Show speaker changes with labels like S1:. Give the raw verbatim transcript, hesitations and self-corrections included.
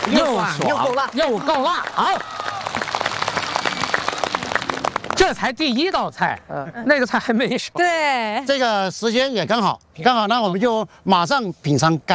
S1: 又爽又够辣，又够辣，好。这才第一道菜，嗯，那个菜还没熟。
S2: 对，
S3: 这个时间也刚好，刚好，那我们就马上品尝干。